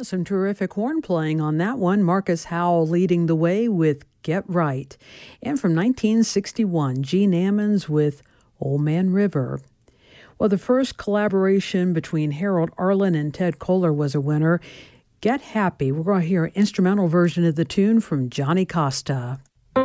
Some terrific horn playing on that one. Marcus Howell leading the way with Get Right. And from 1961, Gene Ammons with Old Man River. Well, the first collaboration between Harold Arlen and Ted Koehler was a winner. Get Happy. We're going to hear an instrumental version of the tune from Johnny Costa.